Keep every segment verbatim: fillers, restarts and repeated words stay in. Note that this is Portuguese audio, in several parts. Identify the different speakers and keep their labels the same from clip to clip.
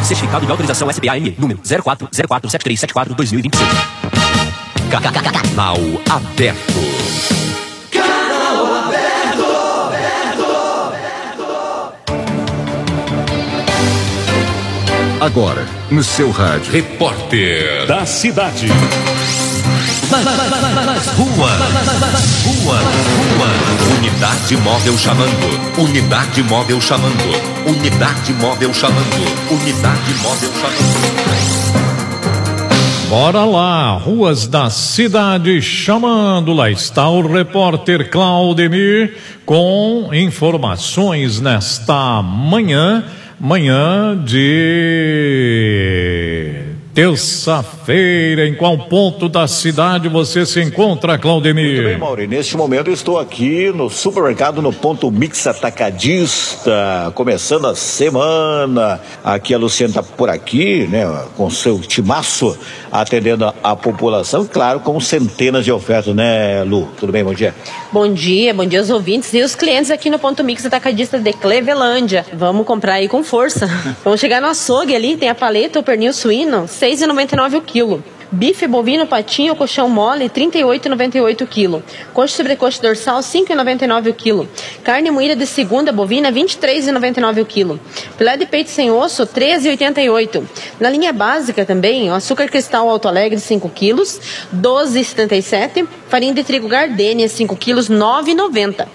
Speaker 1: Certificado de autorização S B A M E, número zero quatro zero quatro sete três sete quatro dois mil e vinte e cinco. Canal aberto.
Speaker 2: Canal aberto.
Speaker 3: Agora, no seu rádio.
Speaker 4: Repórter da cidade.
Speaker 5: Nas ruas, ruas, ruas.
Speaker 4: Unidade móvel chamando. Unidade móvel chamando. Unidade móvel chamando. Unidade móvel chamando.
Speaker 6: Bora lá, ruas da cidade chamando. Lá está o repórter Claudemir com informações nesta manhã, manhã de terça-feira. Em qual ponto da cidade você se encontra, Claudemir?
Speaker 7: Muito bem, Mauri. Neste momento eu estou aqui no supermercado, no ponto Mix Atacadista, começando a semana. Aqui a Luciana está por aqui, né, com seu timaço, atendendo a, a população, claro, com centenas de ofertas, né, Lu? Tudo bem, bom dia?
Speaker 8: Bom dia, bom dia aos ouvintes e os clientes aqui no ponto Mix Atacadista de Clevelândia. Vamos comprar aí com força. Vamos chegar no açougue ali, tem a paleta, o pernil suíno, seis reais e noventa e nove o quilo. Bife bovino patinho, colchão mole, trinta e oito reais e noventa e oito o quilo. Coxa sobrecoxa dorsal, cinco reais e noventa e nove o quilo. Carne moída de segunda bovina, vinte e três reais e noventa e nove o quilo. Filé de peito sem osso, treze reais e oitenta e oito. Na linha básica também, o açúcar cristal Alto Alegre, cinco quilos, doze reais e setenta e sete. Farinha de trigo Gardenia, cinco quilos, nove reais e noventa.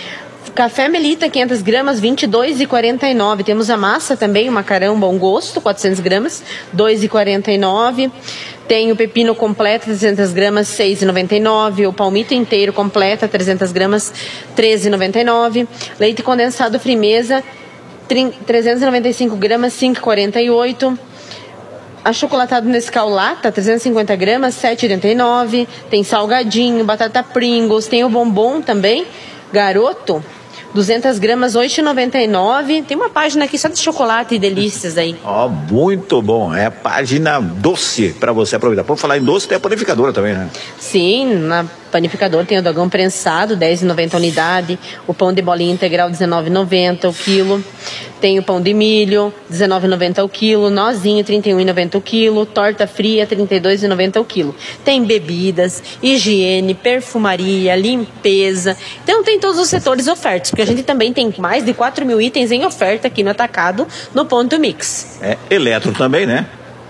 Speaker 8: Café Melita, quinhentas gramas, vinte e dois reais e quarenta e nove. Temos a massa também, o macarrão Bom Gosto, quatrocentas gramas, dois reais e quarenta e nove. Tem o pepino completo, trezentas gramas, seis reais e noventa e nove. O palmito inteiro completa, trezentas gramas, treze reais e noventa e nove. Leite condensado Frimeza, trezentas e noventa e cinco gramas, cinco reais e quarenta e oito. Achocolatado Nescau Lata, trezentas e cinquenta gramas, sete reais e oitenta e nove. Tem salgadinho, batata Pringles, tem o bombom também, Garoto, duzentas gramas, oito reais e noventa e nove. Tem uma página aqui só de chocolate e delícias aí.
Speaker 7: Ó, oh, muito bom. É a página doce para você aproveitar. Por falar em doce, tem a panificadora também, né?
Speaker 8: Sim, na panificadora tem o dogão prensado, dez reais e noventa a unidade. O pão de bolinha integral, dezenove reais e noventa o quilo. Tem o pão de milho, dezenove reais e noventa o quilo. Nozinho, trinta e um reais e noventa o quilo. Torta fria, trinta e dois reais e noventa o quilo. Tem bebidas, higiene, perfumaria, limpeza. Então tem todos os setores ofertas, porque a gente também tem mais de quatro mil itens em oferta aqui no atacado, no ponto Mix.
Speaker 7: É eletro também, né?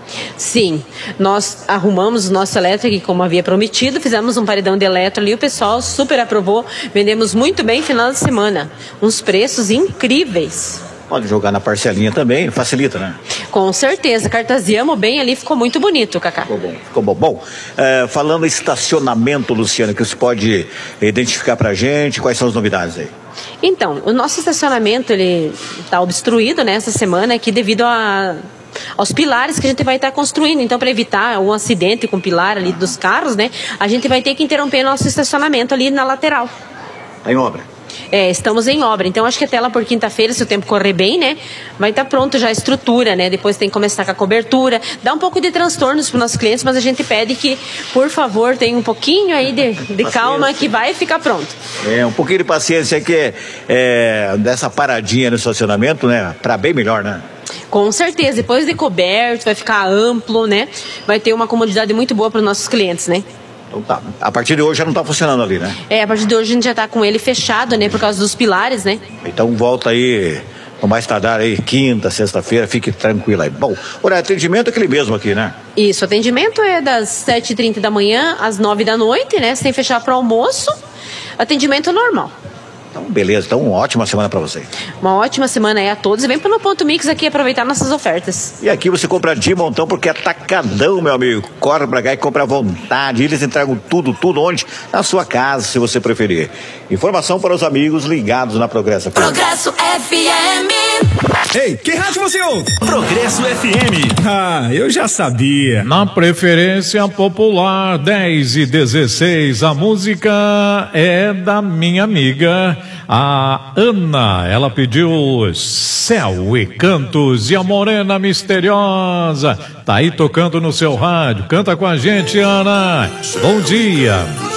Speaker 8: Sim, nós arrumamos o nosso elétrico como havia prometido, fizemos um paredão de eletro ali, o pessoal super aprovou, vendemos muito bem final de semana, uns preços incríveis.
Speaker 7: Pode jogar na parcelinha também, facilita, né?
Speaker 8: Com certeza, Cartasiamo bem ali, ficou muito bonito, Cacá.
Speaker 7: Ficou bom, ficou bom. Bom, é, falando em estacionamento, Luciana, que você pode identificar pra gente, quais são as novidades aí?
Speaker 8: Então, o nosso estacionamento, ele tá obstruído, né, essa semana aqui devido a... aos pilares que a gente vai estar construindo. Então, para evitar um acidente com o pilar ali dos carros, né, a gente vai ter que interromper nosso estacionamento ali na lateral.
Speaker 7: Tá em obra?
Speaker 8: É, estamos em obra, então acho que até lá por quinta-feira, se o tempo correr bem, né, vai estar pronto já a estrutura, né, depois tem que começar com a cobertura, dá um pouco de transtornos para os nossos clientes, mas a gente pede que, por favor, tenha um pouquinho aí de, de calma, que vai ficar pronto.
Speaker 7: É, um pouquinho de paciência que é, dessa paradinha no estacionamento, né, para bem melhor, né?
Speaker 8: Com certeza, depois de coberto, vai ficar amplo, né, vai ter uma comodidade muito boa para os nossos clientes, né.
Speaker 7: Então tá, a partir de hoje já não tá funcionando ali, né?
Speaker 8: É, a partir de hoje a gente já tá com ele fechado, né, por causa dos pilares, né?
Speaker 7: Então volta aí, no mais tardar aí, quinta, sexta-feira, fique tranquilo aí. Bom, o atendimento é aquele mesmo aqui, né?
Speaker 8: Isso, o atendimento é das sete e trinta da manhã às nove da noite, né, sem fechar para almoço, atendimento normal.
Speaker 7: Então, beleza. Então, uma ótima semana para você.
Speaker 8: Uma ótima semana aí a todos. E vem para o Ponto Mix aqui aproveitar nossas ofertas.
Speaker 7: E aqui você compra de montão porque é atacadão, meu amigo. Corre pra cá e compra à vontade. Eles entregam tudo, tudo onde? Na sua casa, se você preferir. Informação para os amigos ligados na Progresso F M.
Speaker 2: Progresso F M.
Speaker 9: Ei, que rádio você ouve?
Speaker 1: Progresso F M.
Speaker 9: Ah, eu já sabia.
Speaker 6: Na preferência popular, dez e dezesseis, a música é da minha amiga, a Ana. Ela pediu Céu e Cantos e a Morena Misteriosa. Tá aí tocando no seu rádio. Canta com a gente, Ana. Bom dia.